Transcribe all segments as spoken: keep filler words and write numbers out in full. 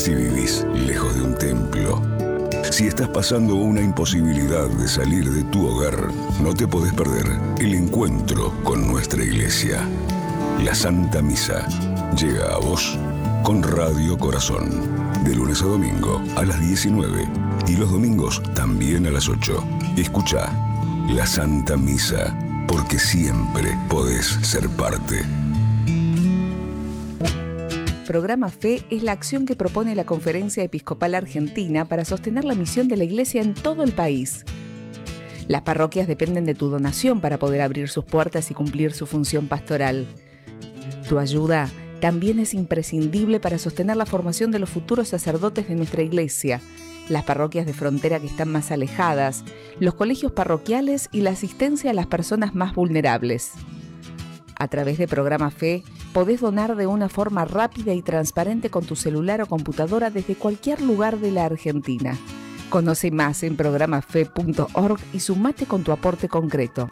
Si vivís lejos de un templo, si estás pasando una imposibilidad de salir de tu hogar, no te podés perder el encuentro con nuestra iglesia. La Santa Misa llega a vos con Radio Corazón, de lunes a domingo a las diecinueve y los domingos también a las ocho. Escucha La Santa Misa, porque siempre podés ser parte. Programa Fe es la acción que propone la Conferencia Episcopal Argentina para sostener la misión de la Iglesia en todo el país. Las parroquias dependen de tu donación para poder abrir sus puertas y cumplir su función pastoral. Tu ayuda también es imprescindible para sostener la formación de los futuros sacerdotes de nuestra Iglesia, las parroquias de frontera que están más alejadas, los colegios parroquiales y la asistencia a las personas más vulnerables. A través de Programa Fe, podés donar de una forma rápida y transparente con tu celular o computadora desde cualquier lugar de la Argentina. Conoce más en programafe punto org y sumate con tu aporte concreto.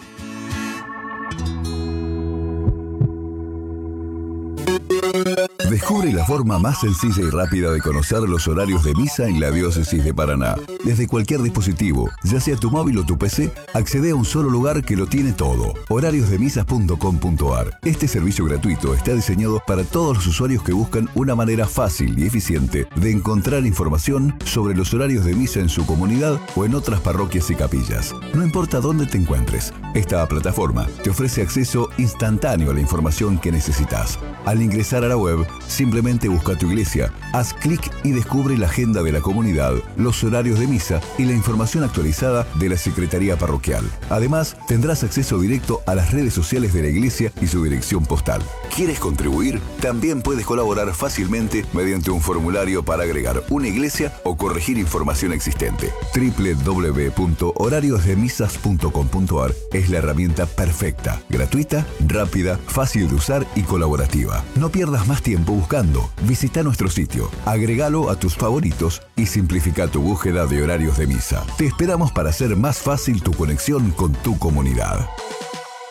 Descubre la forma más sencilla y rápida de conocer los horarios de misa en la Diócesis de Paraná. Desde cualquier dispositivo, ya sea tu móvil o tu P C, accede a un solo lugar que lo tiene todo. horarios de misas punto com punto ar. Este servicio gratuito está diseñado para todos los usuarios que buscan una manera fácil y eficiente de encontrar información sobre los horarios de misa en su comunidad o en otras parroquias y capillas. No importa dónde te encuentres, esta plataforma te ofrece acceso instantáneo a la información que necesitas. Al ingresar a la web, simplemente busca tu iglesia, haz clic y descubre la agenda de la comunidad, los horarios de misa y la información actualizada de la Secretaría Parroquial. Además, tendrás acceso directo a las redes sociales de la iglesia y su dirección postal. ¿Quieres contribuir? También puedes colaborar fácilmente mediante un formulario para agregar una iglesia o corregir información existente. doble u doble u doble u punto horarios de misas punto com punto ar es la herramienta perfecta, gratuita, rápida, fácil de usar y colaborativa. No pierdas más tiempo buscando. Visita nuestro sitio, agregalo a tus favoritos y simplifica tu búsqueda de horarios de misa. Te esperamos para hacer más fácil tu conexión con tu comunidad.